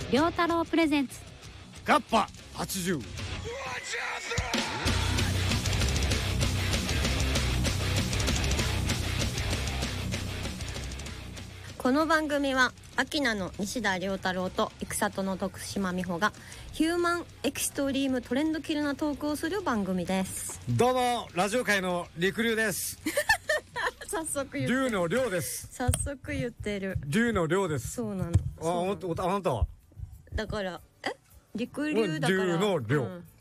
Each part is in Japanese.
良太郎プレゼンツガッパ80。 この番組はアキナの西田良太郎と育里の徳島美穂がヒューマンエクストリームトレンドキルなトークをする番組です。 どうもラジオ界の陸流です早速言ってる。 龍の龍です。 早速言ってる。 龍の龍です。 そうなの。 あなたはだから陸流だから龍の龍、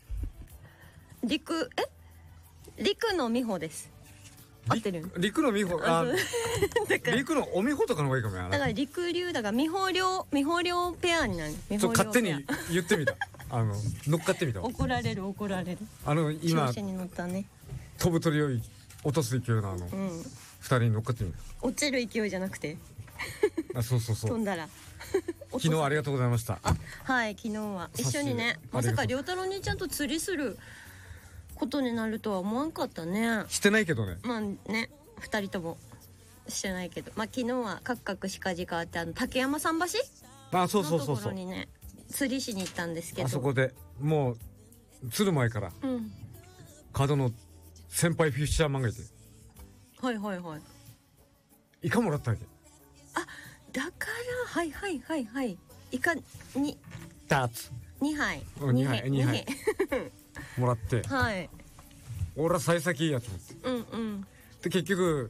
陸の美穂です。合ってる？ 陸の美穂、 だから陸のお美穂とかの方がいいかもや。 だから陸流だから美穂量ペアになる。 勝手に言ってみた乗っかってみた。 怒られる今調子に乗ったね。 飛ぶ鳥を落とす勢いの二人に乗っかってみた。 落ちる勢いじゃなくてそう飛んだら昨日ありがとうございました。 はい、昨日は一緒にね、まさか良太郎兄ちゃんと釣りすることになるとは思わんかったね。 してないけどね。 まあね、二人ともしてないけど、まあ昨日はカクカクしかじかって竹山桟橋そうのところにね釣りしに行ったんですけど、 あそこでもう釣る前から角の先輩フィッシャーマンがいて、 はいはいはい、 イカもらったわけ。 だからはいイカにダーツ 2杯 2杯もらってはい、 俺は幸先いいやと思ってで結局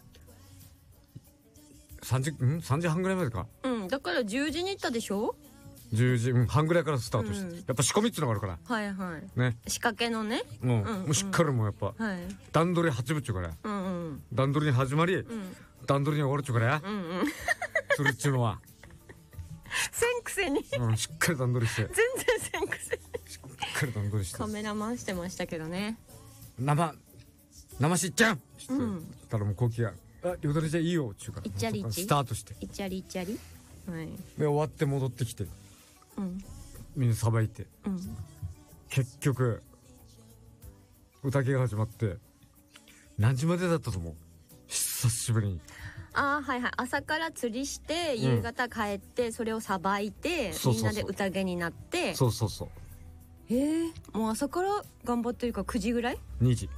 3時半ぐらいまでか。 だから10時に行ったでしょ。 10時半ぐらいからスタートして、やっぱ仕込みっていうのがあるからはいはいね、 仕掛けのね、 もうしっかりもうやっぱ段取り8分っちゅうから段取りに始まり段取りに終わるっちゅうからやそれっちゅうのはせんくせにしっかり段取りして全然せんくせにしっかり段取りしてカメラマンしてましたけどね。 生しっちゃんって言ったらもうコキが良太郎じゃいいよっちゅうからいっちゃりスタートしていっちゃりはいで終わって戻ってきてみんなさばいて結局宴が始まって何時までだったと思う？久しぶりに。 はいはい、朝から釣りして夕方帰ってそれをさばいてみんなで宴になって、 そうもう朝から頑張ってるから9時ぐらい 2時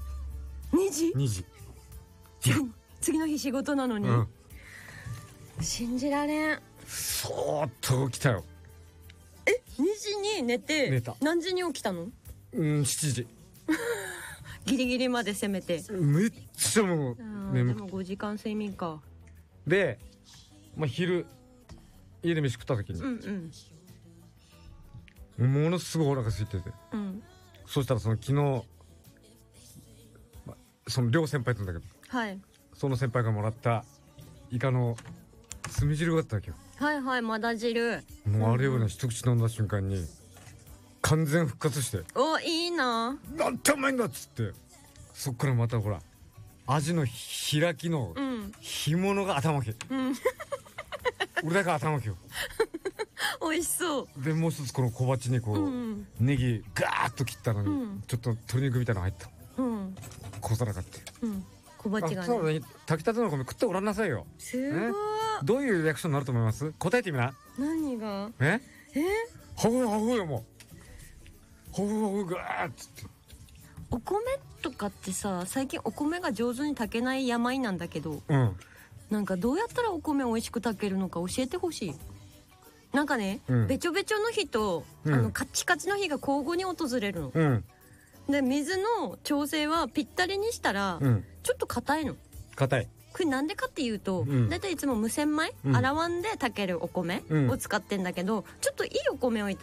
次の日仕事なのに、信じられん。 そーっと起きたよ。 2時に寝た。何時に起きたの ？7時ギリギリまで攻めてめっちゃもう眠くて。でも5時間睡眠か。 で、昼家で飯食った時にものすごいお腹空いてて、そしたら昨日その両先輩とんだけど、その先輩がもらったイカの炭汁があったわけよ。 はいまだ汁。 もうあれをね一口飲んだ瞬間に完全復活して、 お、いいな。 なんてうまいんだっつって、そっからまたほらアジの開きの干物が頭き、俺だけ頭きよ美味しそうで、もう一つこの小鉢にネギガーッと切ったのに、ちょっと鶏肉みたいなの入った、小皿買って、 小鉢がね。 そうね、炊きたての米食ってごらんなさいよ。 すごい、 どういうリアクションになると思います？答えてみな。 何が？ ほぐほぐよ、もうほぐほぐガーッつって。 お米とかってさ、最近お米が上手に炊けない病なんだけど、なんかどうやったらお米美味しく炊けるのか教えてほしい。なんかね、べちょべちょの日と、カッチカチの日が交互に訪れるの、で水の調整はぴったりにしたら、ちょっと硬いの。 硬い。 これなんでかっていうと、だいたいいつも無洗米、洗わんで炊けるお米を使ってんだけど、ちょっといいお米をい